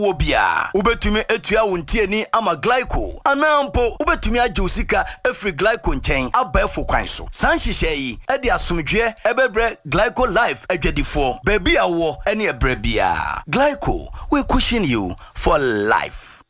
wobia ubetumi etua wontieni ama glyco anampo ubetumi agye osika efri glyco nchen abafo kwan so sanhihye yi ede asomdwe ebebre glyco life adwadifo baby awo ene ebre bia glyco we cushion you for life.